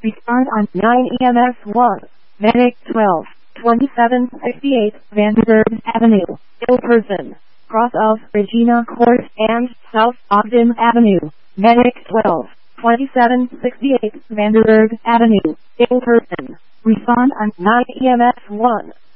Respond on 9 EMS 1. Medic 12, 2768 Vandenberg Avenue, Ilperson, cross of Regina Court and South Ogden Avenue. Medic 12, 2768 Vandenberg Avenue, Ilperson. Respond on 9 EMS 1.